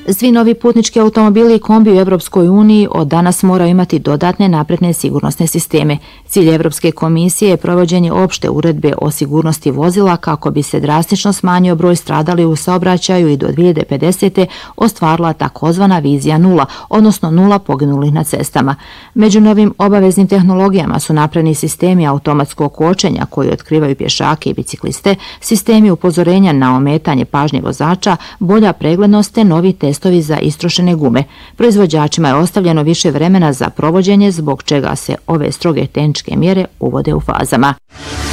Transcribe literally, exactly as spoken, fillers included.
Svi novi putnički automobili i kombi u Evropskoj uniji od danas moraju imati dodatne napredne sigurnosne sisteme. Cilj Evropske komisije je provođenje opšte uredbe o sigurnosti vozila kako bi se drastično smanjio broj stradalih u saobraćaju i do dvije hiljade pedesete. ostvarila takozvana vizija nula, odnosno nula poginulih na cestama. Među novim obaveznim tehnologijama su napredni sistemi automatskog kočenja koji otkrivaju pješake i bicikliste, sistemi upozorenja na ometanje pažnje vozača, bolja preglednost te novi testovi za istrošene gume. Proizvođačima je ostavljeno više vremena za provođenje, zbog čega se ove stroge tehničke mjere uvode u fazama.